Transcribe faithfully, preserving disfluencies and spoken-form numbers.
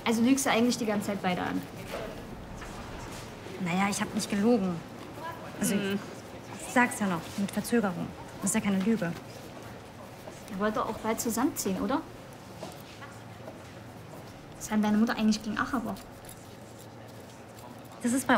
Also lügst du eigentlich die ganze Zeit weiter an? Naja, ich habe nicht gelogen. Also, Mhm. ich sag's ja noch, mit Verzögerung. Das ist ja keine Lüge. Ihr wollt doch auch bald zusammenziehen, oder? Was hat deine Mutter eigentlich gegen Achabock? Das ist bei